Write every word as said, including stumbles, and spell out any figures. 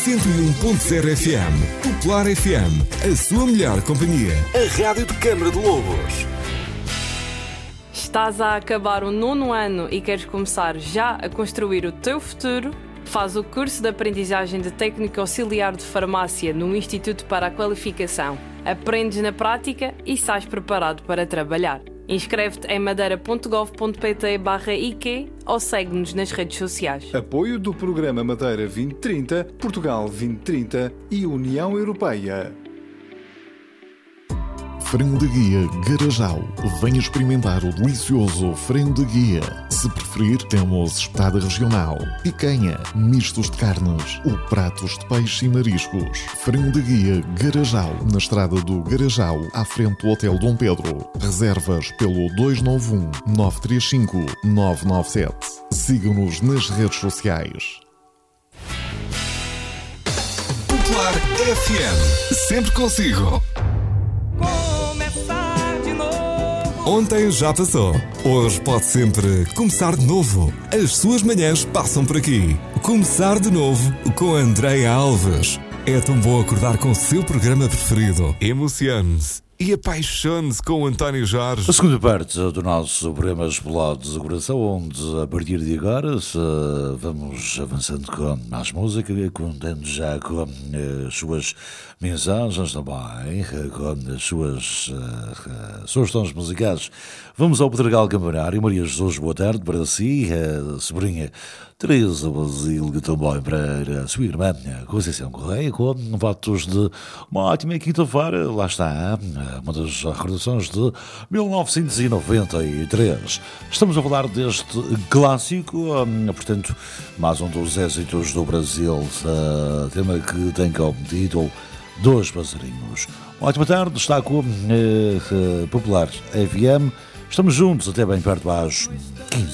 cento e um ponto zero F M. Popular F M, a sua melhor companhia. A rádio de Câmara de Lobos. Estás a acabar o nono ano e queres começar já a construir o teu futuro? Faz o curso de aprendizagem de técnico auxiliar de farmácia no Instituto para a Qualificação. Aprendes na prática e sais preparado para trabalhar. Inscreve-te em madeira ponto gov ponto pt barra I Q ou segue-nos nas redes sociais. Apoio do Programa Madeira vinte trinta, Portugal vinte trinta e União Europeia. Frango de Guia Garajal. Venha experimentar o delicioso frango de guia. Se preferir, temos espetada regional, picanha, mistos de carnes ou pratos de peixe e mariscos. Frango de Guia Garajal, na estrada do Garajal, à frente do Hotel Dom Pedro. Reservas pelo dois nove um, nove três cinco, nove nove sete. Sigam-nos nas redes sociais. Popular F M, sempre consigo. Ontem já passou. Hoje pode sempre começar de novo. As suas manhãs passam por aqui. Começar de novo com Andréia Alves. É tão bom acordar com o seu programa preferido. Emocione-se e apaixone-se com o António Jorge. A segunda parte do nosso programa Explode do Coração, onde a partir de agora se, vamos avançando com mais música, contando já com as suas mensagens também, com as suas uh, sugestões musicais. Vamos ao Pedregal Campanário. Maria Jesus, boa tarde para si, a sobrinha Teresa Basílio, também para a sua irmã Conceição Correia, com votos de uma ótima quinta-feira. Lá está, uma das recordações de mil novecentos e noventa e três. Estamos a falar deste clássico, portanto, mais um dos êxitos do Brasil, tema que tem como título Dois Passarinhos. Uma ótima tarde, está com uh, Popular F M. Estamos juntos até bem perto às quinze.